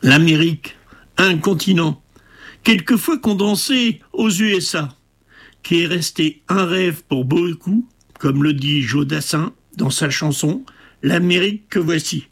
L'Amérique, un continent, quelquefois condensé aux USA, qui est resté un rêve pour beaucoup, comme le dit Joe Dassin dans sa chanson « L'Amérique que voici ».